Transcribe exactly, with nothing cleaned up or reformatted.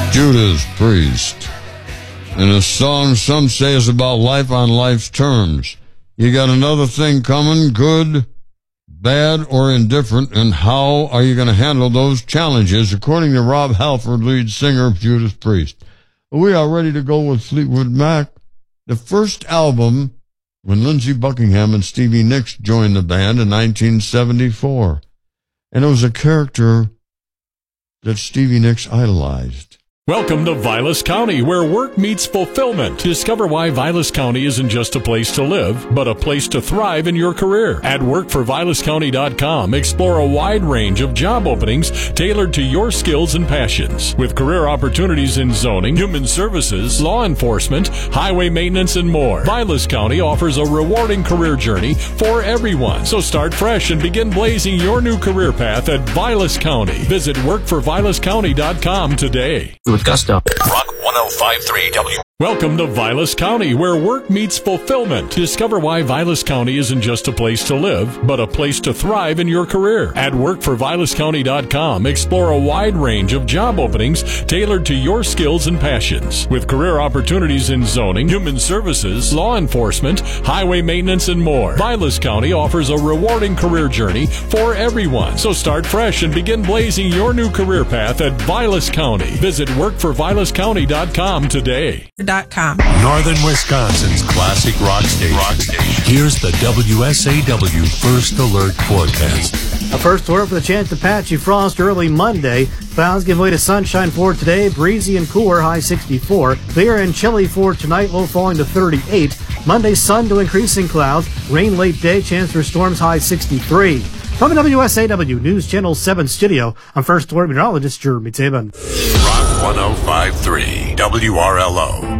Judas Priest. And a song some say is about life on life's terms. You got another thing coming, good, bad, or indifferent, and how are you going to handle those challenges, according to Rob Halford, lead singer of Judas Priest. We are ready to go with Fleetwood Mac. The first album when Lindsey Buckingham and Stevie Nicks joined the band in nineteen seventy-four. And it was a character that Stevie Nicks idolized. Welcome to Vilas County, where work meets fulfillment. Discover why Vilas County isn't just a place to live, but a place to thrive in your career. At work for vilas county dot com, explore a wide range of job openings tailored to your skills and passions. With career opportunities in zoning, human services, law enforcement, highway maintenance, and more, Vilas County offers a rewarding career journey for everyone. So start fresh and begin blazing your new career path at Vilas County. Visit work for vilas county dot com today. With gusto. Rock one oh five point three W. Welcome to Vilas County, where work meets fulfillment. Discover why Vilas County isn't just a place to live, but a place to thrive in your career. At work for vilas county dot com, explore a wide range of job openings tailored to your skills and passions. With career opportunities in zoning, human services, law enforcement, highway maintenance, and more, Vilas County offers a rewarding career journey for everyone. So start fresh and begin blazing your new career path at Vilas County. Visit work for vilas county dot com today. Northern Wisconsin's classic rock station. Rock station. Here's the W S A W First Alert forecast. A first alert for the chance of patchy frost early Monday. Clouds give way to sunshine for today. Breezy and cooler, high sixty-four. Clear and chilly for tonight, low falling to thirty-eight. Monday, sun to increasing clouds. Rain late day, chance for storms, high sixty-three. From the W S A W News Channel seven studio, I'm First Alert meteorologist Jeremy Taban. Rock one oh five point three W R L O.